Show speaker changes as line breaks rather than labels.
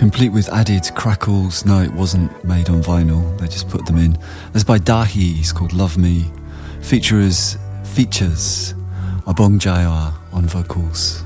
complete with added crackles. No, it wasn't made on vinyl, they just put them in. It's by Dahi, it's called Love Me. Features Abong Jaya on vocals.